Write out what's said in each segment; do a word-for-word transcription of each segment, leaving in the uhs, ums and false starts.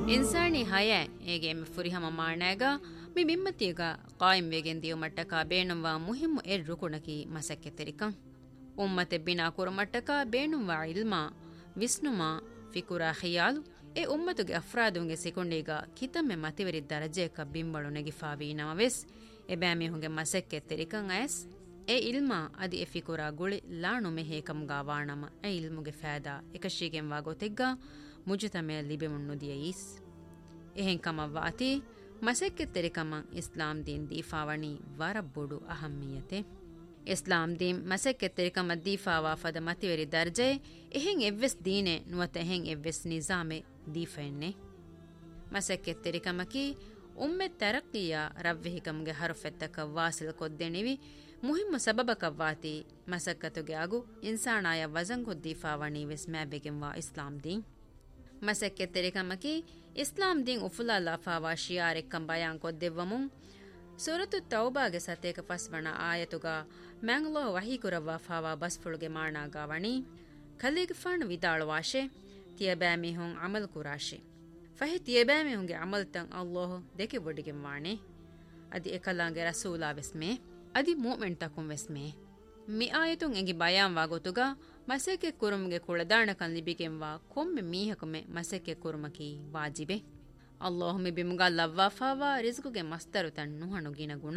ಇನ್ಸಾನಿ ಹಯ ಏಗೆ ಎಮ್ಮೆ ಫುರಿಹಮ ಮಾಣಾಗ ಮಿ ಮಿಮ್ಮತಿಗ ಕಾಯಿಂ ವೇಗೆನ್ ದಿಯು ಮಟ್ಟಕ ಬೇಣುವಾ ಮುಹಿಮ್ಮು ಎರ್ ರುಕುಣಕಿ ಮಸಕ್ಕೆ ತೆರಿಕಂ ಉಮ್ಮತೆ Bina ಕುರಮಟ್ಟಕ ಬೇಣುವಾ ಇಲ್ಮಾ ವಿಸ್ನುಮಾ ಫಿಕುರಾ ಖಿಯಾಲು A ಉಮ್ಮತುಗೆ ಅಫ್ರಾದುಂಗೆ ಸಿಕೊಂಡೀಗ ಕಿತಮ್ಮೆ ಮತಿವರಿ ದರಜೆಕ ಬಿಂಬಳು ನೆಗಿಫಾವಿ ನಮವೆಸ್ A ಬ್ಯಾಮಿಹುಂಗೆ ಮಸಕ್ಕೆ ತೆರಿಕಂ Ayaz A ಇಲ್ಮಾ ಅದಿ ಎ ಫಿಕುರಾ ಗುಳಿ ಲಾಣು ಮೆಹೇಕಂಗಾ ವಾಣಮ ಎ ಇಲ್ಮುಗೆ ಫෑದಾ ಎಕಶೀಗೆಂ ವಾಗೋತೆಗ್ಗ ಮುಜುತಮೆ ಲಿಬೆಮುಣ್ಣು ದಿಯೀಸ್ ಎಹೆಂ ಕಮವ್ವಾತಿ ಮಸಕ್ಕೆ ತೆರಿಕಮಂ ಇಸ್ಲಾಂ ದೀನ್ ದೀಫಾವಣಿ ವರಬ್ಬುಡು ಅಹಮ್ಮಿಯತೆ ಇಸ್ಲಾಂ ದೀನ್ ಮಸಕ್ಕೆ ತೆರಿಕಮ ದೀಫಾವಾ ಫದ ಮತಿವರಿ ದರ್ಜೆ ಎಹೆಂ ಎವ್ವೆಸ್ ದೀನೆ ನುವತ ಎಹೆಂ ಎವ್ವೆಸ್ ನಿಜಾಮೆ ದೀಫೆನ್ನೆ ಮಸಕ್ಕೆ ತೆರಿಕಮಕಿ ಉಮ್ಮೆ ತರಕ್ಕಿಯ ರವ್ವೆಹಿಕಮ್ಗೆ ಹರುಫೆತ್ತಕ ವಾಸಿಲ್ ಕೊದ್ದೆಣಿವಿ ಮುಹಿಮ್ಮ ಸಬಬಕವ್ವಾತಿ ಮಸಕ್ಕತುಗೆ ಆಗು ಇನ್ಸಾನಾಯ ವಜಂಗು ದೀಫಾವಣಿ ವೆಸ್ ಮ್ಯಾಬೆಗೆಂವಾ ಇಸ್ಲಾಂ ದೀನ್ ಮಸಕ್ಕೆ ತೆರಿಕಮಕಿ ಇಸ್ಲಾಂ ದೀನ್ ಉಫುಲಾಲಾ ಫಾವಾ ಶಿಯಾರೆಕ್ಕಂ ಬಯಾನ್ ಕೊದ್ದೆವ್ವಮುಂ ಸೂರತು ತೌಬಾಗೆ ಸತೇಕ ಫಸ್ವಣ ಆಯತುಗ ಮ್ಯಾಂಗ್ಲೋ ವಹೀಕುರವ್ವಾ ಫಾವಾ ಬಸ್ಫುಳುಗೆ ಮಾಣಾಗಾವಣಿ ಖಲೀಗ್ ಫಾಣ್ ವಿದಾಳುವಾಶೆ ತಿಯಬ್ಯಾಮಿಹುಂ ಅಮಲ್ ಕುರಾಶೆ ಫಹಿ ತಿಯಬ್ಯಾಮಿಹುಂಗೆ ಅಮಲ್ತಂ ಅಲ್ಲೋಹ ದೆಕೆ ಒಡಿಗೆಂ ವಾಣೆ ಅದಿ ಎಕಲಾಂಗೆ ರಸೂಲಾ ವೆಸ್ಮೆ ಅದಿ ಮೂಮೆಂಟ್ ತಕುಂ ವೆಸ್ಮೆ ಮಿ ಆಯತುಂ ಎಂಗಿ ಬಯಾನ್ ವಾಗೊತುಗ ಮಸೆಕೆ ಕುರುಮ್ಗೆ ಕುಳದಾಣಕನ್ ಲಿಬಿಗೆಂವಾ ಕೊಮ್ಮೆ ಮೀಹಕುಮೆ ಮಸೆಕೆ ಕುರುಮಕಿ ವಾಜಿಬೆ ಅಲ್ಲಾಹ್ ಮಿ ಬಿಮುಗ ಲವ್ವಾಫಾವಾ ರಿಜ್ಕುಗೆ ಮಸ್ತರು ತಣ್ಣು ಹಣುಗಿನ ಗುಣ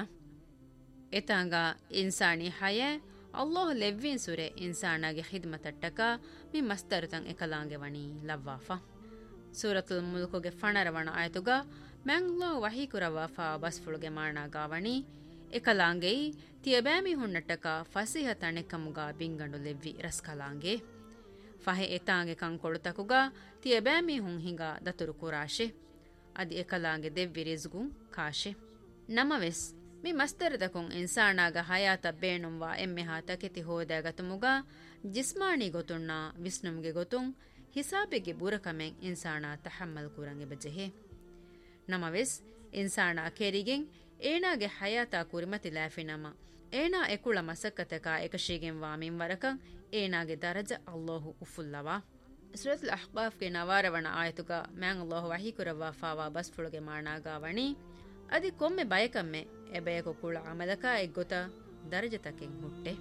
ಎತಾಂಗ ಇನ್ಸಾನಿ ಹಯೆ ಅಲ್ಲಾಹ್ ಲೆವ್ವಿನ್ ಸುರೆ ಇನ್ಸಾನಾಗೆ ಖಿದ್ಮತಟ್ಟಕ ಮಿ ಮಸ್ತರು ತಂ ಎಕಲಾಂಗೆ ವಣಿ ಲವ್ವಾಫಾ ಸೂರತುಲ್ ಮುಲ್ಕುಗೆ ಫಣರವಣ ಆಯತುಗ ಮ್ಯಾಂಗ್ಲೋ ವಹೀಕುರವಾಫಾ ಬಸ್ಫುಳುಗೆ ಮಾಣಾಗಾವಣಿ ಎಕಲಾಂಗೈ ತಿಯಬ್ಯಾಮಿ ಹುಣ್ಣಟ್ಟಕ ಫಸಿಹ ತಣೆಕಮುಗ ಬಿಂಗಂಡು ಲೆವ್ವಿ ರಸ್ಕಲಾಂಗೆ ಫಹೆ ಎತಾಂಗೆ ಕಂಕೊಳುತಕುಗ ತಿಯಬ್ಯಾಮಿ ಹುಂ ಹಿಂಗ ದತುರು ಕುರಾಶೆ ಅದಿ ಎಕಲಾಂಗೆ ದೆವ್ವಿ ರಿಜ್ಗುಂ ಕಾಶೆ ನಮವೆಸ್ ಮಿ ಮಸ್ತರದಕುಂ ಇನ್ಸಾನಾಗ ಹಯಾತ ಬೇಣುಂವಾ ಎಮ್ಮೆ ಹಾತಕೆತಿ ಹೋದಾಗತುಮುಗ ಜಿಸ್ಮಾನಿ ಗೊತುಣ್ಣ ವಿಸ್ನುಮ್ಗೆ ಗೊತುಂ ಹಿಸಾಬೆಗೆ ಬುರಕಮೆಂ ಇನ್ಸಾನ ತಹಮ್ಮಲ್ ಕುರಂಗೆ ಬಜೆಹೆ ನಮವೆಸ್ ಇನ್ಸಾನ ಕೆರಿಗೆಂ ಏನಾಗೆ ಹಯಾತ ಕುರಿಮತಿ ಲಾಫಿನಮ ಏನಾ ಎಕುಳ ಮಸಕ್ಕತಕ ಎಕಶಿಗೆಂ ವಾಮಿಂ ವರಕಂ ಏನಾಗೆ ದರಜ ಅಲ್ಲಾಹು ಉಫುಲ್ಲವಾ ಸೂರತುಲ್ ಅಹ್ಕಾಫ್ಗೆ ನವಾರವಣ ಆಯತುಗ ಮ್ಯಾಂ ಅಲ್ಲಾಹು ವಹೀಕುರವಾ ಫಾವಾ ಬಸ್ಫುಳುಗೆ ಮಾಣಾಗಾವಣಿ ಅದಿ ಕೊಮ್ಮೆ ಬಯಕಮ್ಮೆ ಎಬೆಯಕು ಕುಳ ಅಮಲಕ ಎಗ್ಗೊತ ದರಜತಕೆಂ ಹುಟ್ಟೆ